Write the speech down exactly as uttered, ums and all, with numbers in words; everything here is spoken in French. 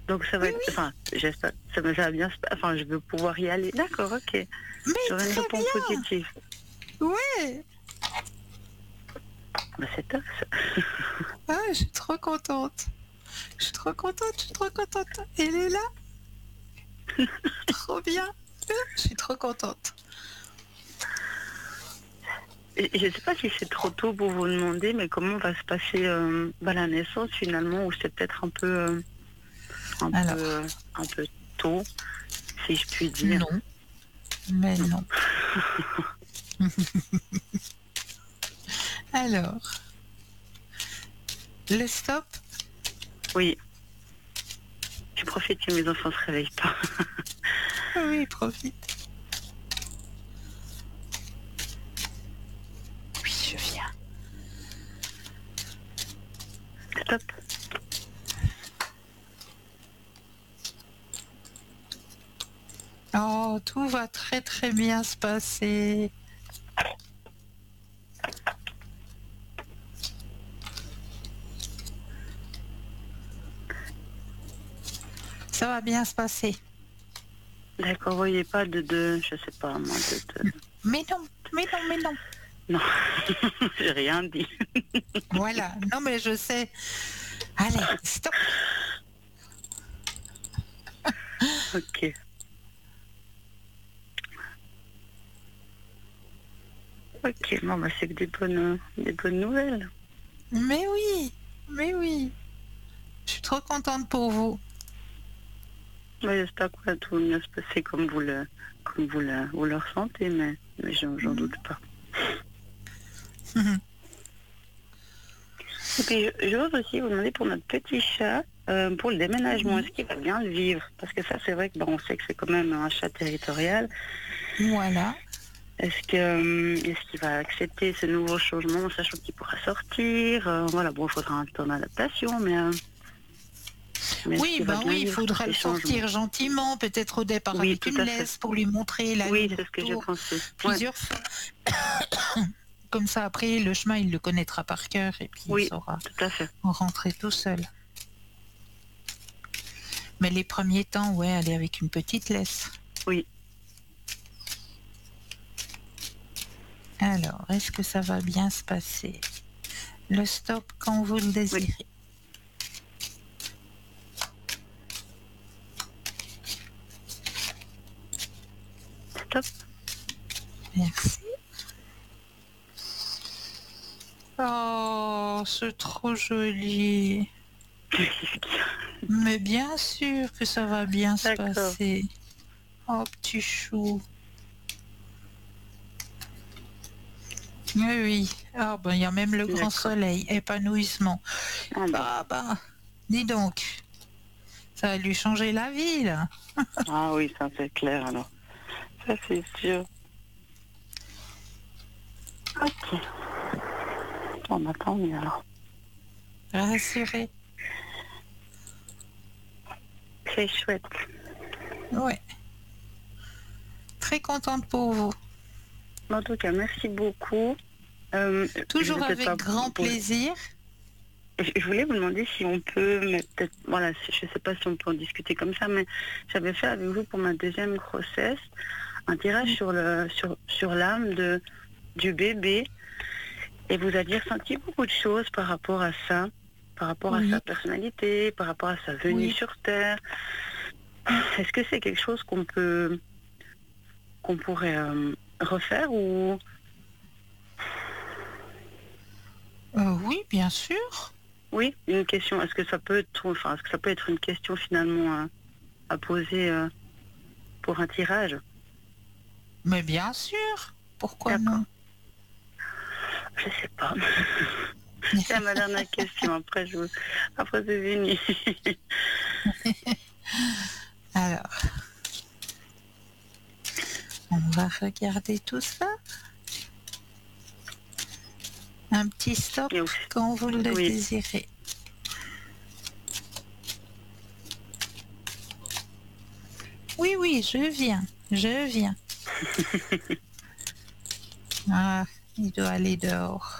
Donc ça va Oui, être, oui. enfin, j'espère, ça, va- ça va bien se passer, enfin, je veux pouvoir y aller. D'accord, ok. Mais J'aurai une très réponse bien. positive. Ouais. Bah, c'est top, ça. Ah, je suis trop contente. Je suis trop contente, je suis trop contente. Elle est là. Trop bien. Je suis trop contente. Et je ne sais pas si c'est trop tôt pour vous demander, mais comment va se passer euh, bah, la naissance finalement, ou c'est peut-être un peu, euh, un peu, Alors, euh, un peu tôt, si je puis dire. non. Mais Non. non. Alors, le stop. Oui, je profite que mes enfants ne se réveillent pas. Oui, profite. Oui, je viens. Stop. Oh, tout va très très bien se passer. Ça va bien se passer. D'accord, vous voyez pas de, de, je sais pas moi, de, de... Mais non, mais non, mais non. Non, j'ai rien dit. Voilà. Non, mais je sais. Allez, stop. Ok. Ok, bon, bah, c'est que des bonnes, des bonnes nouvelles. Mais oui, mais oui. Je suis trop contente pour vous. Ouais, j'espère que ouais, tout va bien se passer comme vous le, comme vous le, vous le ressentez, mais, mais j'en, j'en doute pas. Et puis, je, je veux aussi vous demander pour notre petit chat, euh, pour le déménagement, est-ce qu'il va bien le vivre? Parce que ça, c'est vrai que bon, on sait que c'est quand même un chat territorial. Voilà. Est-ce que, euh, est-ce qu'il va accepter ce nouveau changement, sachant qu'il pourra sortir? Euh, voilà, bon, il faudra un temps d'adaptation, mais, euh, mais est-ce Oui, qu'il va ben bien oui, il vivre tous faudra ces le changements? sortir gentiment, peut-être au départ Oui, avec tout une à fait. laisse pour lui montrer l'aller Oui, le c'est ce que j'ai retour pensé. Ouais. plusieurs fois. Comme ça, après, le chemin, il le connaîtra par cœur et puis il Oui, saura tout à fait. rentrer tout seul. Mais les premiers temps, ouais, aller avec une petite laisse. Oui. Alors, est-ce que ça va bien se passer? Le stop quand vous le Oui. désirez. Stop. Merci. Oh, c'est trop joli. Mais bien sûr que ça va bien se D'accord. passer. Oh, petit chou. Oui, oui. Ah, ben, il y a même le grand D'accord. soleil, épanouissement. Ah bon. Ah, bah, dis donc. Ça va lui changer la vie, là. Ah oui, ça c'est clair alors. Ça c'est sûr. Ok. Bon, bah tant mieux alors. Rassuré. C'est chouette. Ouais. Très contente pour vous. En tout cas, merci beaucoup. Euh, je Toujours vais peut-être avec pas grand vous... plaisir. Je je voulais vous demander si on peut, mais peut-être, voilà, si- je sais pas si on peut en discuter comme ça, mais j'avais fait avec vous pour ma deuxième grossesse un tirage sur le sur sur l'âme de du bébé, et vous aviez ressenti beaucoup de choses par rapport à ça, par rapport à sa Oui, personnalité, par rapport à sa venue oui. sur Terre. Est-ce que c'est quelque chose qu'on peut qu'on pourrait euh, refaire ou Euh, oui, bien sûr. oui, une question. Est-ce que ça peut être, enfin, est-ce que ça peut être une question finalement à, à poser euh, pour un tirage? Mais bien sûr. Pourquoi D'accord. non? Je sais pas. C'est ma dernière question. Après, je, après c'est fini. Alors, on va regarder tout ça. Un petit stop Et aussi, quand vous le oui. désirez. Oui, oui, je viens. Je viens. Ah, il doit aller dehors.